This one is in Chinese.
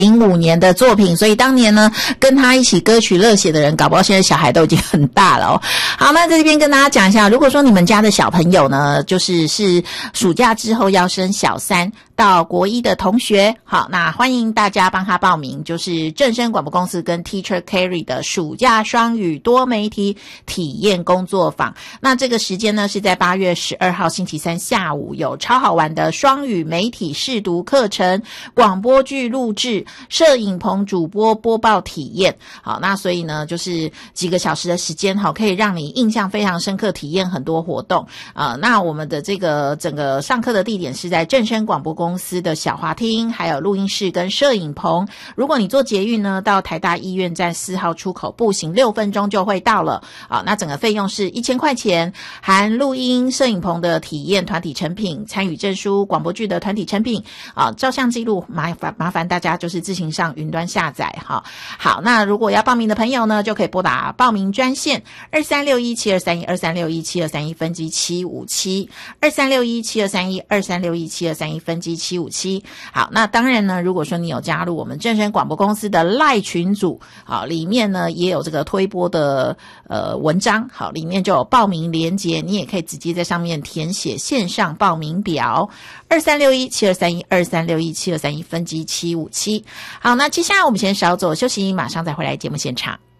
05年的作品，所以当年呢跟他一起歌曲热血的人，搞不好现在小孩都已经很大了哦。好，那在这边跟大家讲一下，如果说你们家的小朋友呢，是暑假之后要升小3到国1的同学，好，那欢迎大家帮他报名，就是正声广播公司跟 Teacher Carry 的暑假双语多媒体体验工作坊。那这个时间呢是在8月12号星期三下午，有超好玩的双语媒体试读课程、广播剧录制、摄影棚主播播报体验。好，那所以呢就是几个小时的时间，好，可以让你印象非常深刻，体验很多活动。那我们的这个整个上课的地点是在正声广播公司的小华厅，还有录音室跟摄影棚。如果你坐捷运呢，到台大医院站4号出口步行6分钟就会到了。那整个费用是1000块钱，含录音、摄影棚的体验、团体成品、参与证书、广播剧的团体成品照相记录，麻烦大家就是自行上云端下载哈。好，那如果要报名的朋友呢，就可以拨打报名专线23617231 23617231分机757 23617231 23617231分机757。好，那当然呢，如果说你有加入我们正声广播公司的LINE群组，好，里面呢也有这个推播的文章，好，里面就有报名连结，你也可以直接在上面填写线上报名表23617231 23617231分机757。好，那接下来我们先稍作休息，马上再回来节目现场。